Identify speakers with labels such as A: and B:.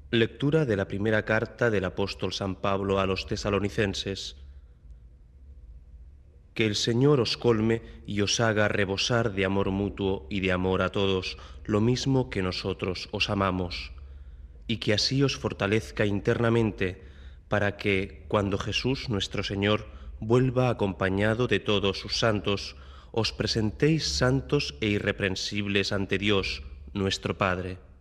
A: Lectura de la primera carta del apóstol San Pablo a los tesalonicenses. Que el Señor os colme y os haga rebosar de amor mutuo y de amor a todos, lo mismo que nosotros os amamos, y que así os fortalezca internamente, para que, cuando Jesús nuestro Señor vuelva acompañado de todos sus santos, os presentéis santos e irreprensibles ante Dios, nuestro Padre.